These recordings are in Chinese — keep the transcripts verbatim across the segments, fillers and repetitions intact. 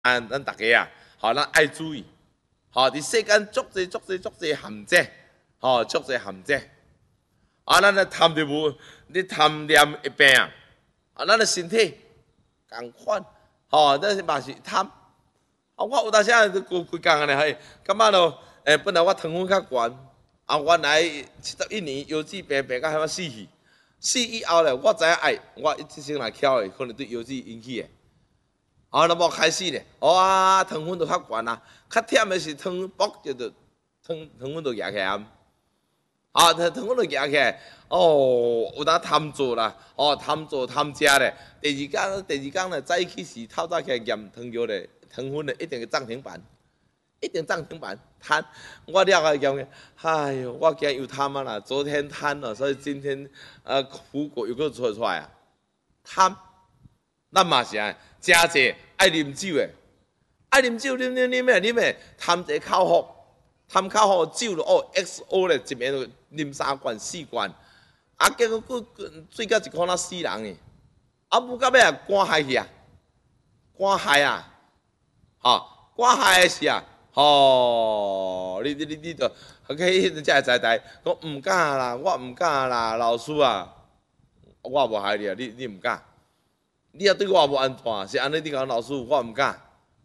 咱咱大家啊，吼，咱爱注意，吼，伫世间足侪足侪足侪陷阱，吼，足侪陷阱。啊，咱咧贪着无，你贪念一病啊，啊，咱的身体共款，吼，咱是嘛是贪。啊，我有当时啊，规规工安尼嘿，感觉咯，诶，本来我糖分较悬，啊，原来七十一年腰子病病到遐么死去，死以后咧，我知影爱，我一生来巧的，可能对腰子引起的。啊，那么开始咧，哇，糖分就较悬啊，较忝的是糖薄就着糖糖分就压起来。啊，糖糖分就压起来，哦，有当贪做啦，哦，贪做贪食咧。第二天，第二天咧，早起时透早起来验糖尿咧，糖分咧一定涨停板，一定涨停板。贪，我了解讲，哎呦，我今日又贪啊啦，昨天贪了，所以今天呃苦果又搁做出来啊，贪。咱嘛是啊，真济爱啉酒的，爱啉酒，啉啉啉的啉的，贪一口福，贪口福酒咯，哦 X O 咧，一暝就啉三罐四罐，啊，结果佫醉到一箍仔死人呢，啊，不到尾啊，肝害去啊，肝害啊，吼，肝害的是啊，吼，你你你你着，迄个迄个才会知知，我毋敢啦，我毋敢啦，老师啊，我无害你啊，你你毋敢。你也对我无安全，是安尼？你讲老师，我毋敢。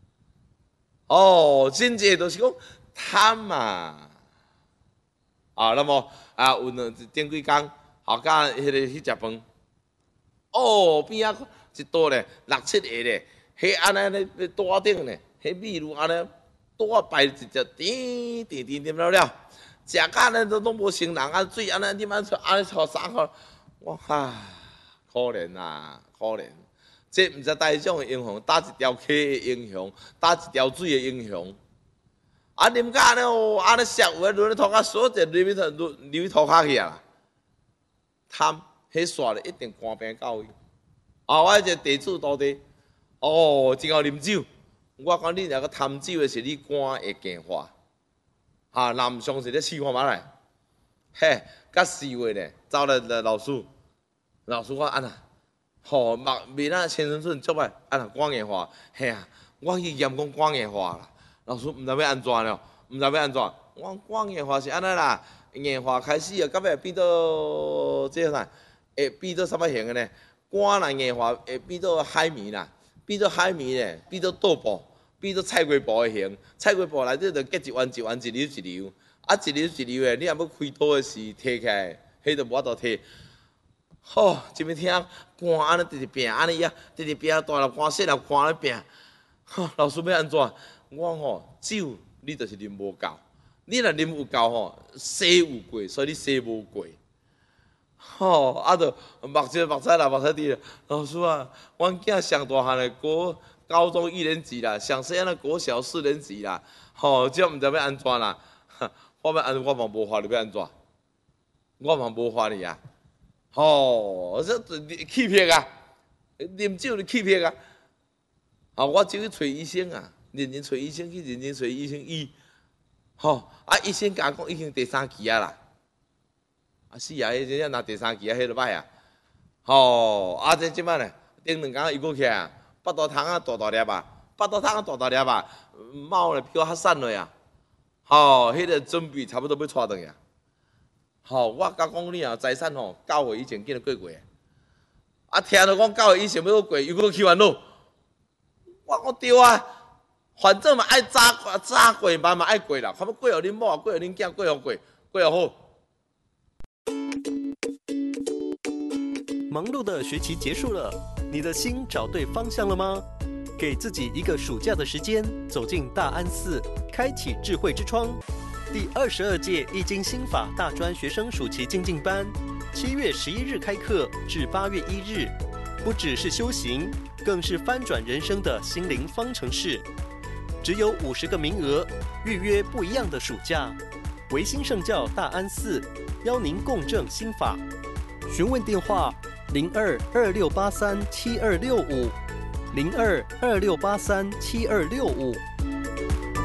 哦，真济就是讲贪嘛。啊，那么啊，有两顶几工，后甲迄个去食饭。哦，边仔一桌咧，六七个咧，迄安尼咧桌顶咧，迄米如安尼桌摆一只点点点点了了，食甲咧都拢无成人啊，水安尼你安安尼炒三块，我唉，可怜啊，可怜。这毋知打迄种英雄，打一条溪的英雄，打一条水的英雄。啊，啉甲安尼哦，安尼食有诶，轮咧涂骹，所有流去流流去涂骹去啊！贪，迄煞咧一定肝病到位。啊，我一个地主徒弟，哦，真好啉酒。我讲你若个贪酒的是你肝会硬化。啊，若毋相信，你试看觅来。嘿，甲四月咧，走来老师，老师我安那。吼，目面啊，青春春足歹，啊若肝硬化，嘿啊，我去验讲肝硬化啦。老师毋知要安怎了，毋知要安怎。我肝硬化是安尼啦，硬化开始啊，到尾变到即啥？会变到啥物型的呢？肝若硬化会变到海绵啦，变到海绵咧，变到豆腐，变到菜龟布的形。菜龟布内底就结一弯一弯，一溜一溜，啊一溜一溜的，你若要开刀的时摕起来，迄就无法度摕。吼，一边听肝安尼直直病，安尼呀，直直病大粒肝、细粒肝安尼病。吼，老师要安怎？我吼酒你就是啉无够，你若啉有够吼，洗有过，所以你洗无过。吼，啊，着目睭目屎啦，目屎滴。老师啊，阮囝上大汉的国高中一年级啦，上细汉的国小四年级啦。吼，这毋知要安怎啦？我要安，我嘛无法你要安怎？我嘛无法你啊。吼，这气魄啊！啉酒就气魄啊！啊，我就去找医生啊，认真找医生去，认真找医生医。吼，啊，医生甲我讲已经第三期啊啦。啊是啊，迄只若第三期啊，迄就歹啊。吼，啊这即摆咧，顶两工伊过起来啊，腹肚汤啊大大粒啊，腹肚汤啊大大粒啊，猫咧比我较瘦落啊。吼，迄个准备差不多要带转去啊。吼，我甲讲你啊，财产吼，九岁以前竟然过过，啊，听到讲九岁以前要过，又搁去烦恼。我讲对啊，反正嘛爱早早过，慢慢爱过啦。看要过互恁某，过互恁囝，过互过，过互好。 忙碌的学期结束了，你的心找对方向了吗？给自己一个暑假的时间，走进大安寺，开启智慧之窗。第二十二届易经心法大专学生暑期精进班，七月十一日开课至八月一日，不只是修行，更是翻转人生的心灵方程式。只有五十个名额，预约不一样的暑假。维新圣教大安寺邀您共振心法，询问电话零二二六八三七二六五零二二六八三七二六五。